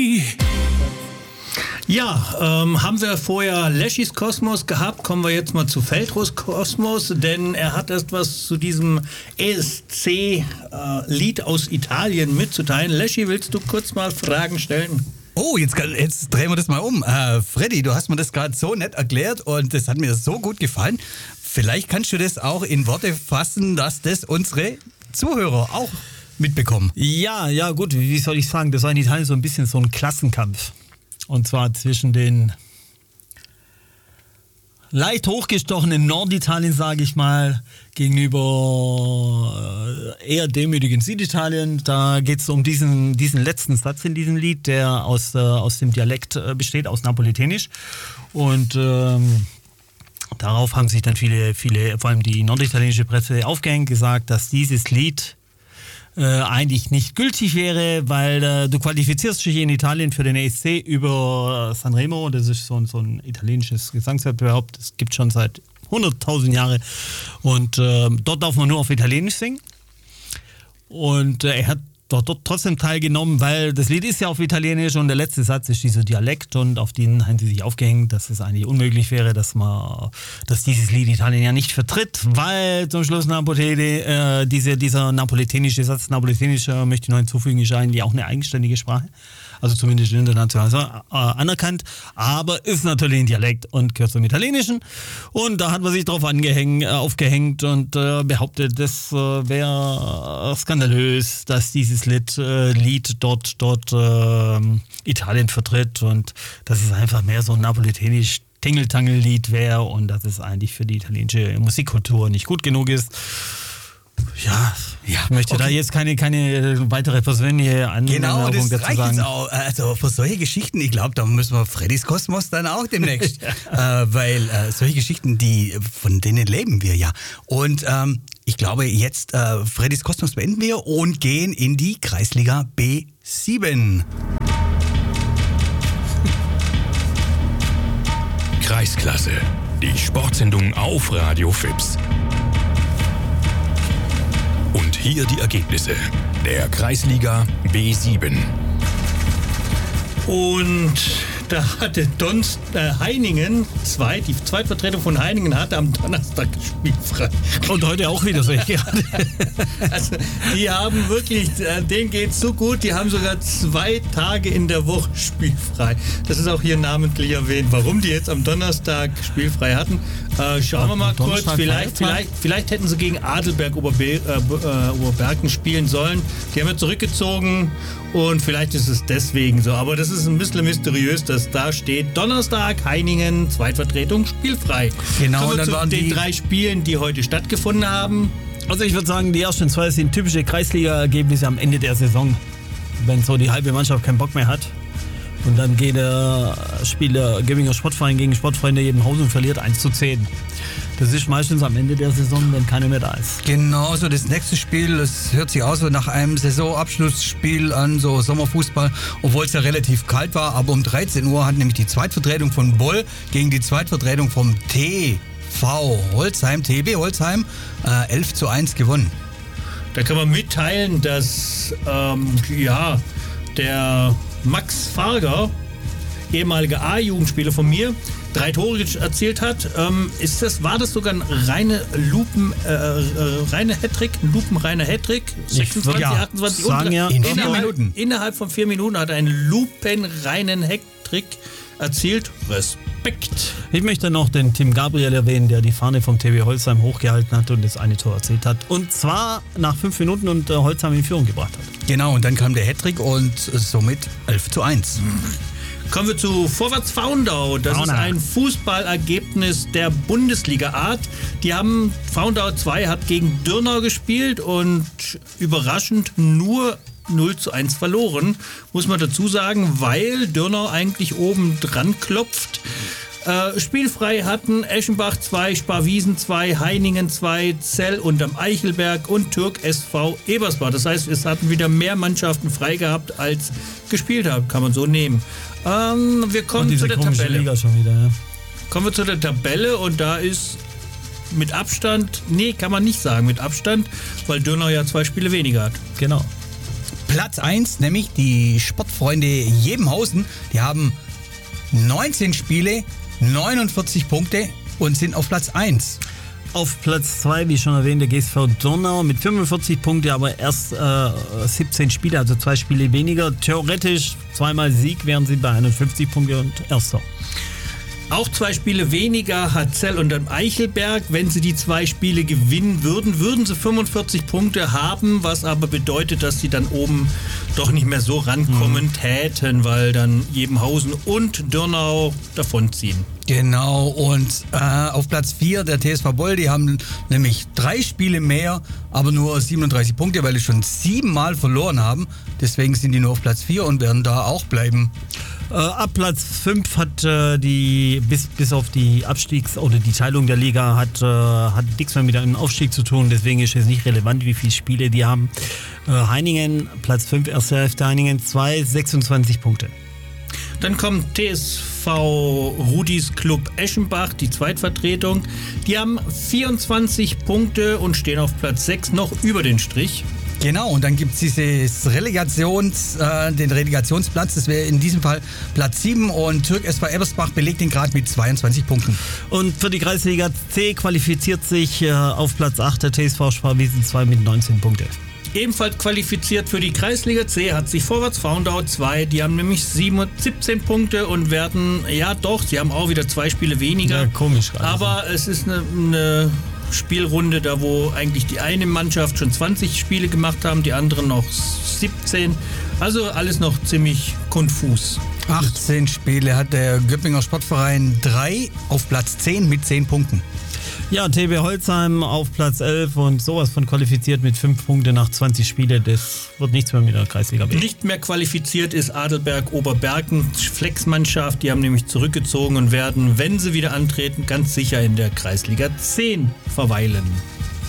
Ja, haben wir vorher Leschis Kosmos gehabt, kommen wir jetzt mal zu Feldros Kosmos, denn er hat etwas zu diesem ESC-Lied aus Italien mitzuteilen. Leschi, willst du kurz mal Fragen stellen? Oh, jetzt drehen wir das mal um. Freddy, du hast mir das gerade so nett erklärt und das hat mir so gut gefallen. Vielleicht kannst du das auch in Worte fassen, dass das unsere Zuhörer auch mitbekommen. Ja, gut, wie soll ich sagen? Das war in Italien so ein bisschen so ein Klassenkampf. Und zwar zwischen den leicht hochgestochenen Norditalien, sage ich mal, gegenüber eher demütigen Süditalien. Da geht es um diesen letzten Satz in diesem Lied, der aus dem Dialekt besteht, aus Napoletanisch. Und darauf haben sich dann viele, vor allem die norditalienische Presse, aufgehängt, gesagt, dass dieses Lied eigentlich nicht gültig wäre, weil du qualifizierst dich in Italien für den ESC über Sanremo, das ist so ein italienisches Gesangswettbewerb, das gibt es schon seit 100.000 Jahren und dort darf man nur auf Italienisch singen und er hat dort trotzdem teilgenommen, weil das Lied ist ja auf Italienisch und der letzte Satz ist dieser Dialekt und auf den haben sie sich aufgehängt, dass es eigentlich unmöglich wäre, dass dieses Lied Italien ja nicht vertritt, weil zum Schluss dieser napoletanische Satz, Napoletanisch möchte ich noch hinzufügen, ist eigentlich auch eine eigenständige Sprache, also zumindest international anerkannt, aber ist natürlich ein Dialekt und gehört zum Italienischen und da hat man sich drauf aufgehängt und behauptet, das wäre skandalös, dass dieses Lied dort Italien vertritt und dass es einfach mehr so ein napoletanisch Tingeltangel-Lied wäre und dass es eigentlich für die italienische Musikkultur nicht gut genug ist. Ja, ich möchte da jetzt keine weitere persönliche Anmerkung dazu sagen. Genau, das reicht jetzt auch. Also für solche Geschichten, ich glaube, da müssen wir Freddys Kosmos dann auch demnächst, weil solche Geschichten, von denen leben wir ja. Und ich glaube, jetzt Freddys Kosmos beenden wir und gehen in die Kreisliga B7. Kreisklasse, die Sportsendung auf Radio Fips. Und hier die Ergebnisse der Kreisliga B7. Und da hatte Heiningen, die Zweitvertretung von Heiningen hatte am Donnerstag spielfrei. Und heute auch wieder solche. Also die haben wirklich, denen geht's so gut, die haben sogar 2 Tage in der Woche spielfrei. Das ist auch hier namentlich erwähnt, warum die jetzt am Donnerstag spielfrei hatten. Schauen wir mal kurz, vielleicht hätten sie gegen Adelberg Oberbergen spielen sollen. Die haben ja zurückgezogen und vielleicht ist es deswegen so. Aber das ist ein bisschen mysteriös, dass da steht, Donnerstag, Heiningen, Zweitvertretung, spielfrei. Genau, kommen wir zu den 3 Spielen, die heute stattgefunden haben. Also ich würde sagen, die ersten 2 sind typische Kreisliga-Ergebnisse am Ende der Saison. Wenn so die halbe Mannschaft keinen Bock mehr hat. Und dann geht der Spieler Göppinger Sportverein gegen Sportfreunde Ebenhausen und verliert 1:10. Das ist meistens am Ende der Saison, wenn keiner mehr da ist. Genau, so das nächste Spiel, das hört sich auch so nach einem Saisonabschlussspiel an, so Sommerfußball, obwohl es ja relativ kalt war. Aber um 13 Uhr hat nämlich die Zweitvertretung von Boll gegen die Zweitvertretung vom TV Holzheim, TB Holzheim, 11:1 gewonnen. Da kann man mitteilen, dass der Max Farger, ehemaliger A-Jugendspieler von mir, 3 Tore erzielt hat. War das sogar ein reiner Hattrick? Ein lupenreiner Hattrick? 26, 28 Innerhalb von 4 Minuten hat er einen lupenreinen Hattrick erzielt. Respekt. Ich möchte noch den Tim Gabriel erwähnen, der die Fahne vom TB Holzheim hochgehalten hat und das eine Tor erzielt hat. Und zwar nach 5 Minuten und Holzheim in Führung gebracht hat. Genau, und dann kam der Hattrick und somit 11:1. Kommen wir zu Vorwärts Faundau. Das ist ein Fußballergebnis der Bundesliga-Art. Faundau 2 hat gegen Dürnau gespielt und überraschend nur 0:1 verloren, muss man dazu sagen, weil Dürnau eigentlich oben dran klopft. Spielfrei hatten Eschenbach 2, Sparwiesen 2, Heiningen 2, Zell unterm Eichelberg und Türk SV Ebersbach. Das heißt, es hatten wieder mehr Mannschaften frei gehabt, als gespielt haben, kann man so nehmen. Wir kommen zu der Tabelle. Liga schon wieder, ja. Kommen wir zu der Tabelle und da ist mit Abstand, kann man nicht sagen mit Abstand, weil Dürnau ja 2 Spiele weniger hat. Genau. Platz 1, nämlich die Sportfreunde Jebenhausen. Die haben 19 Spiele, 49 Punkte und sind auf Platz 1. Auf Platz 2, wie schon erwähnt, der GSV Durnau mit 45 Punkten, aber erst 17 Spiele, also 2 Spiele weniger. Theoretisch zweimal Sieg wären sie bei 51 Punkten und Erster. Auch 2 Spiele weniger hat Zell und Eichelberg. Wenn sie die 2 Spiele gewinnen würden sie 45 Punkte haben, was aber bedeutet, dass sie dann oben doch nicht mehr so rankommen täten, weil dann Jebenhausen und Dürnau davonziehen. Genau, und auf Platz 4 der TSV Boll, die haben nämlich 3 Spiele mehr, aber nur 37 Punkte, weil die schon 7 Mal verloren haben. Deswegen sind die nur auf Platz 4 und werden da auch bleiben. Ab Platz 5 hat bis auf die oder die Teilung der Liga hat nichts mehr mit einem Aufstieg zu tun. Deswegen ist es nicht relevant, wie viele Spiele die haben. Heiningen, Platz 5, erste Hälfte Heiningen 2, 26 Punkte. Dann kommt TSV Rudis Club Eschenbach, die Zweitvertretung. Die haben 24 Punkte und stehen auf Platz 6 noch über den Strich. Genau, und dann gibt es den Relegationsplatz, das wäre in diesem Fall Platz 7 und Türk SV Ebersbach belegt den Grad mit 22 Punkten. Und für die Kreisliga C qualifiziert sich auf Platz 8 der TSV Sparwiesen 2 mit 19 Punkten. Ebenfalls qualifiziert für die Kreisliga C hat sich Vorwärts Faundau 2, die haben nämlich 17 Punkte und werden, sie haben auch wieder 2 Spiele weniger. Ja, komisch gerade. Aber es ist eine Spielrunde, da wo eigentlich die eine Mannschaft schon 20 Spiele gemacht haben, die anderen noch 17. Also alles noch ziemlich konfus. 18 Spiele hat der Göppinger Sportverein 3 auf Platz 10 mit 10 Punkten. Ja, TB Holzheim auf Platz 11 und sowas von qualifiziert mit 5 Punkten nach 20 Spiele. Das wird nichts mehr mit der Kreisliga B. Nicht mehr qualifiziert ist Adelberg Oberbergen, Flexmannschaft. Die haben nämlich zurückgezogen und werden, wenn sie wieder antreten, ganz sicher in der Kreisliga 10 verweilen.